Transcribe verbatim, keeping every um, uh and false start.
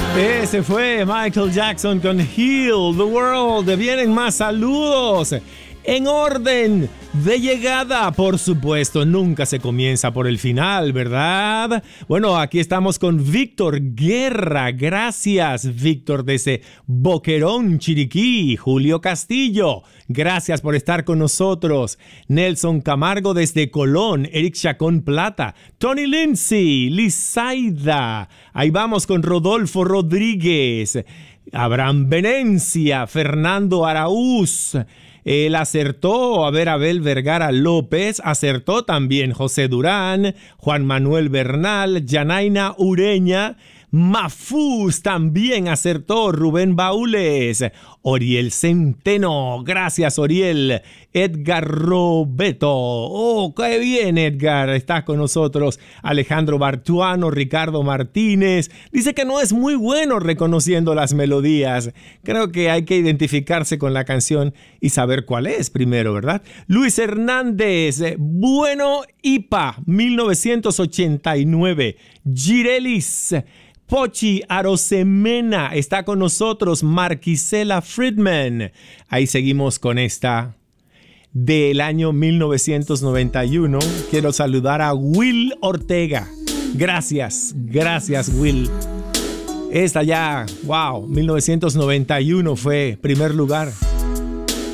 Ese fue Michael Jackson con Heal the World. Vienen más saludos. En orden de llegada, por supuesto, nunca se comienza por el final, ¿verdad? Bueno, aquí estamos con Víctor Guerra. Gracias, Víctor, desde Boquerón, Chiriquí. Julio Castillo, gracias por estar con nosotros. Nelson Camargo desde Colón. Eric Chacón Plata. Tony Lindsay, Lizaida. Ahí vamos con Rodolfo Rodríguez. Abraham Venencia, Fernando Araúz. Él acertó, a ver, Abel Vergara López, acertó también José Durán, Juan Manuel Bernal, Yanaina Ureña, Mafús también acertó, Rubén Baúles, Oriel Centeno, gracias Oriel, Edgar Robeto, oh, qué bien Edgar, estás con nosotros, Alejandro Bartuano, Ricardo Martínez, dice que no es muy bueno reconociendo las melodías, creo que hay que identificarse con la canción y saber cuál es primero, ¿verdad? Luis Hernández, bueno, I P A, mil novecientos ochenta y nueve, Girelis, Pochi Arosemena está con nosotros, Marquisela Friedman. Ahí seguimos con esta del año mil novecientos noventa y uno. Quiero saludar a Will Ortega. Gracias, gracias Will. Esta ya, wow, mil novecientos noventa y uno fue primer lugar.